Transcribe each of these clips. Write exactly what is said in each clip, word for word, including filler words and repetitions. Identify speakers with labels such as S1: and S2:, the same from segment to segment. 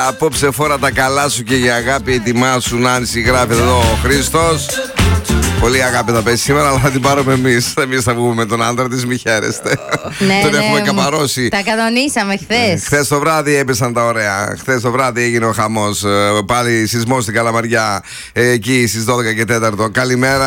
S1: Απόψε φόρα τα καλά σου και για αγάπη ετοιμάσου. Νάνση, γράφει εδώ ο Χρήστος. Πολύ αγάπη θα πέσει σήμερα, αλλά θα την πάρουμε εμείς. Εμείς θα βγούμε με τον άντρα της, μη χαίρεστε.
S2: Ναι,
S1: τον
S2: ναι,
S1: έχουμε καπαρώσει.
S2: Τα κανονίσαμε χθες.
S1: Χθες το βράδυ έπεσαν τα ωραία. Χθες το βράδυ έγινε ο χαμός. Πάλι σεισμός στην Καλαμαριά. Εκεί στις δώδεκα και τέσσερα. Καλημέρα.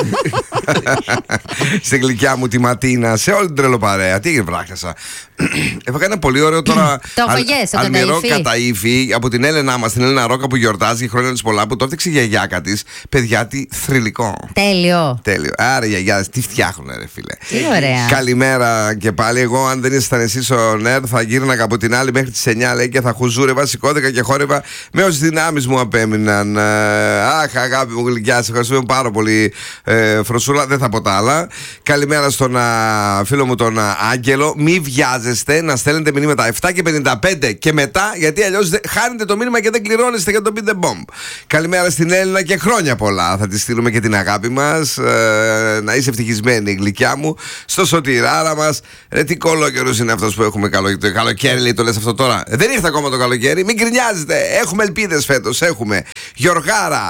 S1: Στην γλυκιά μου τη Ματίνα. Σε όλη την τρελοπαρέα. Τι έγινε, βράχασα. Έχω κάνει ένα πολύ ωραίο τώρα.
S2: Το φαγές,
S1: αλμυρό καταήφι από την Έλενά μας, την Έλενα Ρόκα που γιορτάζει χρόνια της πολλά, που το έφτιαξε η γιαγιάκα της. Παιδιά, τι θρυλικό.
S2: Τέλειο.
S1: Τέλειο. Άρα, γιαγιάδες, τι φτιάχνουνε, ρε φίλε.
S2: Τι ωραία.
S1: Καλημέρα και πάλι. Εγώ, αν δεν ήσασταν εσείς ο Νέρ, θα γύρναγα από την άλλη μέχρι τις εννιά, λέει, και θα χουζούρευα, σηκώθηκα και χόρευα με όσες δυνάμεις μου απέμειναν. Αχ, αγάπη μου γλυκιά, σε ευχαριστούμε πάρα πολύ, ε, Φροσούλα. Δεν θα πω τα άλλα. Καλημέρα στον α, φίλο μου τον α, Άγγελο. Μη βιάζεστε να στέλνετε μηνύματα επτά και πενήντα πέντε και μετά, γιατί αλλιώς χάνετε το μήνυμα και δεν κληρώνεστε για το Beat the Bomb. Καλημέρα στην Έλληνα και χρόνια πολλά. Θα τη στείλουμε και την αγάπη μας. Ε, να είσαι ευτυχισμένη, η γλυκιά μου. Στο σωτηράρα μας. Ρε, τι κολόκαιρος είναι αυτός που έχουμε. Καλο... Το καλοκαίρι, λέει, το λες αυτό τώρα. Δεν ήρθε ακόμα το καλοκαίρι. Μην γκρινιάζετε. Έχουμε ελπίδες φέτος. Έχουμε Γιωργάρα,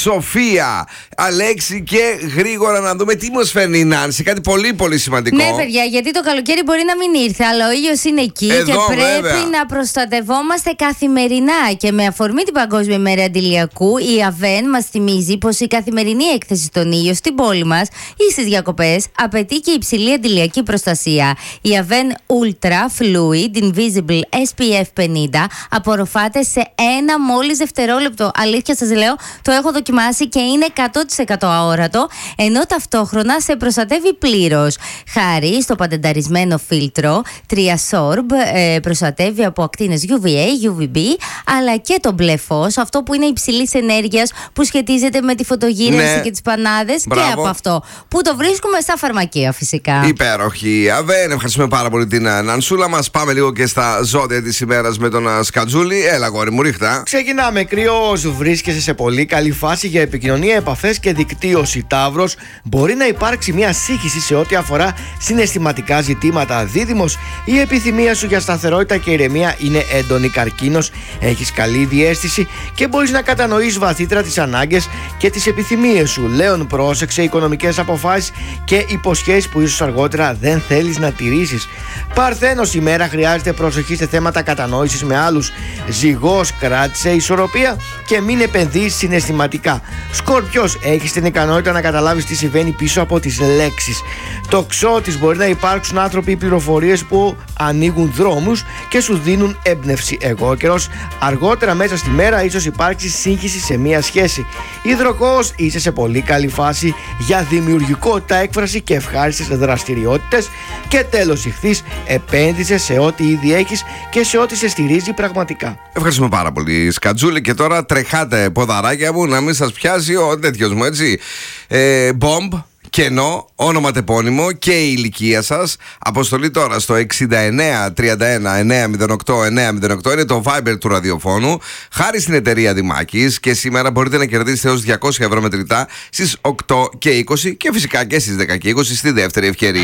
S1: Σοφία, Αλέξη και γρήγορα να δούμε τι μας φέρνει η Νάνση. Κάτι πολύ πολύ σημαντικό.
S2: Ναι, παιδιά, γιατί το καλοκαίρι μπορεί να μην ήρθε, αλλά ο ήλιος είναι εκεί. Εδώ, και πρέπει βέβαια να προστατευόμαστε καθημερινά. Και με αφορμή την Παγκόσμια ημέρα αντιλιακού, η ΑΒΕΝ μας θυμίζει πως η καθημερινή έκθεση στον ήλιο στην πόλη μας ή στις διακοπές απαιτεί και υψηλή αντιλιακή προστασία. Η ΑΒΕΝ Ultra Fluid Invisible ες πι εφ πενήντα απορροφάται σε ένα μόλις δευτερόλεπτο. Αλήθεια σας λέω, το έχω δοκιμάσει και είναι εκατό τοις εκατό αόρατο, ενώ ταυτόχρονα σε προστατεύει πλήρως. Χάρη στο πατενταρισμένο φίλτρο Triasorb, ε, προστατεύει από ακτίνες γιου βι έι, γιου βι μπι, αλλά και το μπλε φως, αυτό που είναι υψηλής ενέργειας, που σχετίζεται με τη φωτογύρανση, ναι, και τις πανάδες. Μπράβο. Και από αυτό που το βρίσκουμε στα φαρμακεία φυσικά.
S1: Υπέροχη. Αβέν, ευχαριστούμε πάρα πολύ την Νανσούλα μας. Πάμε λίγο και στα ζώδια της ημέρας με τον Σκατζούλη. Έλα, γόρι μου, ρίχτα.
S3: Ξεκινάμε. Κρυός, βρίσκεσαι σε πολύ καλή φάση για επικοινωνία, επαφές και δικτύωση. Ταύρος, μπορεί να υπάρξει μια σύγχυση σε ό,τι αφορά συναισθηματικά ζητήματα. Δίδυμος, η επιθυμία σου για σταθερότητα και ηρεμία είναι έντονη. Καρκίνος, έχεις καλή διαίσθηση και μπορείς να κατανοείς βαθύτερα τις ανάγκες και τις επιθυμίες σου. Λέων, πρόσεξε οικονομικές αποφάσεις και υποσχέσεις που ίσως αργότερα δεν θέλεις να τηρήσεις. Παρθένος, η μέρα χρειάζεται προσοχή σε θέματα κατανόησης με άλλους. Ζυγός, κράτησε ισορροπία και μην επενδύεις συναισθηματικά. Σκορπιός, έχεις την ικανότητα να καταλάβεις τι συμβαίνει πίσω από τις λέξεις. Τοξότης, μπορεί να υπάρξουν άνθρωποι ή πληροφορίες που ανοίγουν δρόμους και σου δίνουν έμπνευση. Εγώκερος, αργότερα μέσα στη μέρα ίσως υπάρξει σύγχυση σε μία σχέση. Υδροχόος, είσαι σε πολύ καλή φάση για δημιουργικότητα, έκφραση και ευχάριστες δραστηριότητες. Και τέλος, Ιχθύς, επένδυσε σε ό,τι ήδη έχεις και σε ό,τι σε στηρίζει πραγματικά.
S1: Ευχαριστούμε πάρα πολύ, Σκατζούλη. Και τώρα τρεχάτε, ποδαράκια μου, να μην σας πιάσει ο τέτοιος μου, έτσι. Ε, Bomb. Κενό, όνομα τεπώνυμο και η ηλικία σας. Αποστολή τώρα στο εξήντα εννέα τριάντα ένα εννιακόσια οκτώ εννιακόσια οκτώ. Είναι το Viber του ραδιοφώνου. Χάρη στην εταιρεία Δημάκης. Και σήμερα μπορείτε να κερδίσετε έως διακόσια ευρώ μετρητά στις οκτώ και είκοσι και φυσικά και στις δέκα και είκοσι στη δεύτερη ευκαιρία.